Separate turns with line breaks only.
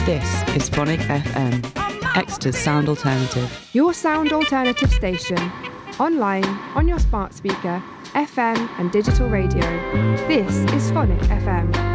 This is Phonic FM, Exeter's sound alternative.
Your sound alternative station. Online, on your smart speaker, FM and digital radio. This is Phonic FM.